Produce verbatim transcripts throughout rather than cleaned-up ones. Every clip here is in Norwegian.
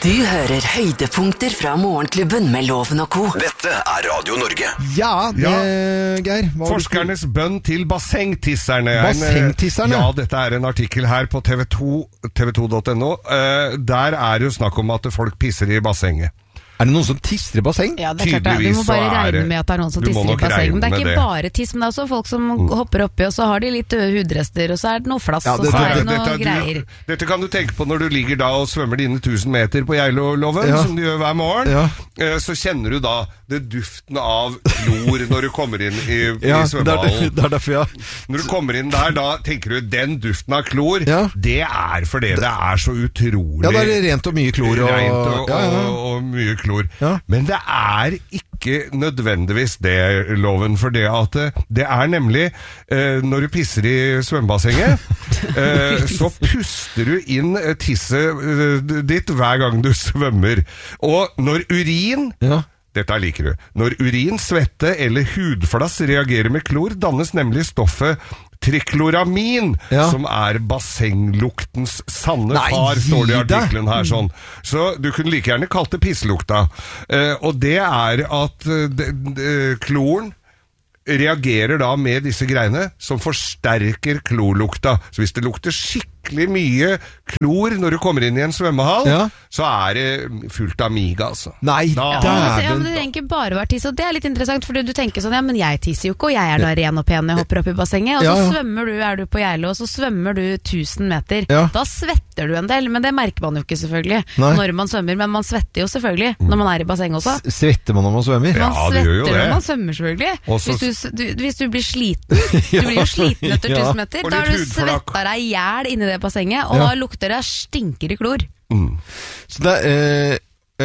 Du hører høydepunkter fra Morgenklubben med Loven og Co. Dette er Radio Norge. Ja, det, Ja. Geir. Forskernes bønn til bassengtisserne. Bassengtisserne? Ja, dette er en artikkel her på T V to, T V to punktum no. Uh, der er det jo snakk om at folk pisser i bassenget. Er det noen som tisser i basseng? Ja, det er klart det. Du må bare regne med at det er noen som tisser i basseng. Men det er ikke det. bare tiss, men det er også folk som mm. hopper oppi, og så har de litt hudrester, og så er det noe flass, ja, det, og så er det noe dette, greier. Du, dette kan du tenke på når du ligger da og svømmer dine tusen meter på Geilo-loven, ja. som du gjør hver morgen. Ja. Så kjenner du da det duften av klor når du kommer inn i, ja, i svømmehallen. Det er derfor, ja. Når du kommer inn der, da tenker du den duften av klor, ja. det er fordi det er så utrolig... Ja, det er rent og mye klor. Og, rent og, ja, ja. og, og mye klor. Ja. Men det er ikke nødvendigvis det, Loven, for det at det er nemlig eh, når du pisser i svømmebassenget, eh, så puster du inn tisset eh, ditt hver gang du svømmer. Og når urin... Ja. Dette liker du. Når urin, svette eller hudflass reagerer med klor, dannes nemlig stoffet trikloramin, ja. som er bassengluktens sanne Nei, far, står det i artikkelen her sånn. Så du kunne like gjerne kalt det pisslukta. Eh, og det er at eh, de, de, kloren reagerer da med disse greiene som forsterker klorlukta. Så hvis det lukter skikkelig mye klor når du kommer inn i en svømmehall, ja. så er det fullt av miga, altså. Nei, ja, det er ja, men det trenger ikke bare være tiss, og det er litt interessant, for du tenker sånn, ja, men jeg tisser jo ikke, og jeg er da ren og pen når jeg hopper opp i bassenget, og så ja, ja. svømmer du, er du på Geilo, og så svømmer du tusen meter. Ja. Da svetter du en del, men det merker man jo ikke selvfølgelig Nei. når man svømmer, men man svetter jo selvfølgelig når man er i basseng også. S- svetter man når man svømmer? Ja, man det gjør jo det. Når man svømmer selvfølgelig. Også... Hvis, du, du, hvis du blir sliten, du blir jo sliten etter tusen meter, da har du svettet deg ihjel inni det bassenget, og ja. da lukter det stinker i klor. Mm. Så det er...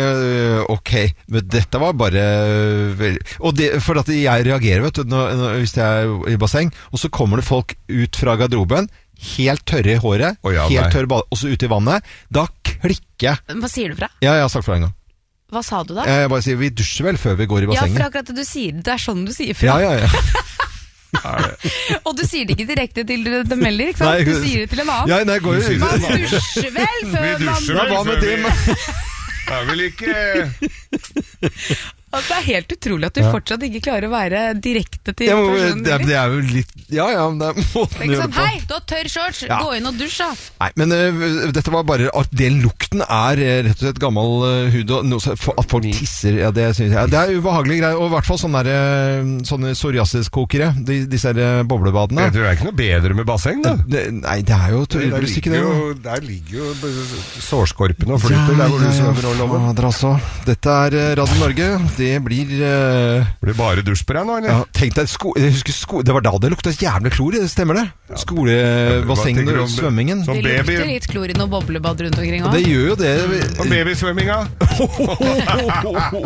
Uh, ok, men dette var bare uh, og det, for at jeg reagerer vet du, når, når, hvis jeg er i basseng, og så kommer det folk ut fra garderoben helt tørre i håret, oh, ja, helt tørre, og så ut i vannet, da klikker jeg. Hva sier du fra? Ja, jeg har sagt fra en gang. Hva sa du da? Jeg bare sier, vi dusjer vel før vi går i bassenget. Ja, for akkurat det du sier, det er sånn du sier fra. Ja, ja, ja. Og du sier det ikke direkte til dem heller, ikke sant? Nei, du sier det til en annen. Ja, nei, går jo man dusjer vel før vi dusjer man... Hva med det? Det er vel ikke... Altså, det er helt utrolig at du ja. fortsatt ikke klarer å være direkte til ja, men, personen. Det, det er jo litt... Ja, ja, men det er måten å gjøre det på. Hei, du har tørr shorts, ja. gå inn og dusj da. Nei, men uh, dette var bare at den lukten er uh, rett og slett gammel uh, hud, og no, for, at folk tisser, ja, det synes jeg. Det er ubehagelig greier, og i hvert fall sånne, der, uh, sånne psoriasiskokere, de, disse her uh, boblebadene. Det er ikke noe bedre med basseng, da. Det, nei, det er jo tydeligvis ikke det. Jo, der ligger jo sårskorpen og flyter, ja, der hvor du svømmer og lover. Ja, altså. Dette er uh, Radio Norge, det blir... Uh, Blir det bare dusj på deg nå, eller? Ja, tenk deg, sko, jeg husker sko, det var da det lukta jævlig klor i, det stemmer det? Ja. Skolebassengene og svømmingen. Det lukter litt klor i noen boblebad rundt omkring også. Det gjør jo det. Og babysvømminga.